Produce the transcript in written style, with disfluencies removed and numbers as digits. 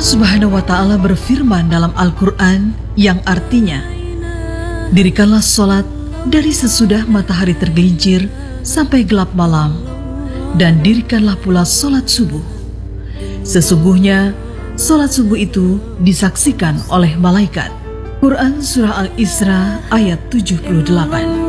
Subhanahu wa ta'ala berfirman dalam Al-Quran yang artinya, dirikanlah sholat dari sesudah matahari tergelincir sampai gelap malam, dan dirikanlah pula sholat subuh. Sesungguhnya sholat subuh itu disaksikan oleh malaikat. Quran Surah Al-Isra ayat 78.